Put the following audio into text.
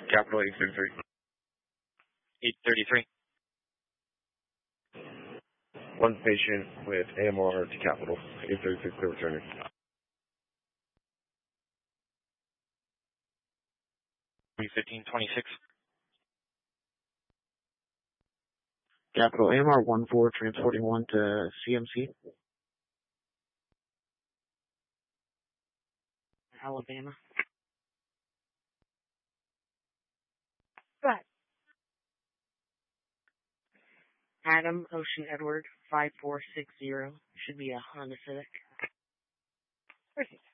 Capital 833. 833. One patient with AMR to Capital 836 clear returning. 31526. Capital AMR 14 transporting 1 to CMC. Alabama. Right. Adam Ocean Edward 5460. Should be a Honda Civic. Perfect.